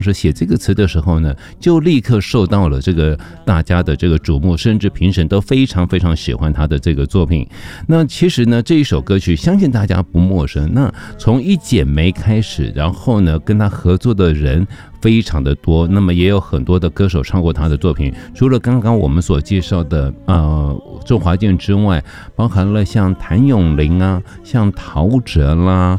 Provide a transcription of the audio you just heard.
是写这个词的时候呢，就立刻受到了这个大家的这个瞩目，甚至评审都非常非常喜欢他的这个作品。那其实呢，这一首歌曲相信大家不陌生。那从一剪梅开始，然后呢，跟他合作的人非常的多，那么也有很多的歌手唱过他的作品。除了刚刚我们所介绍的周华健之外，包含了像谭咏麟啊，像陶喆啦。